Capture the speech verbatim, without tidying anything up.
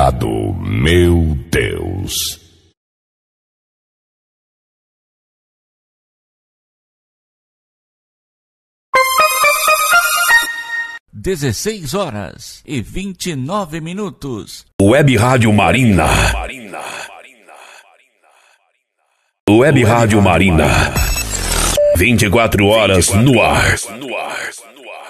Plugado, meu Deus. dezesseis horas e vinte e nove minutos. Web Rádio Marina. Web Rádio Marina. vinte e quatro horas no ar.